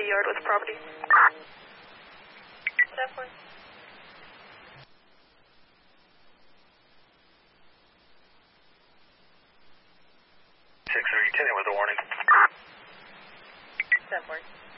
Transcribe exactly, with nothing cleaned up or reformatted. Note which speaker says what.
Speaker 1: yard with the property. ten four.
Speaker 2: six, are you kidding with a warning?
Speaker 1: ten four.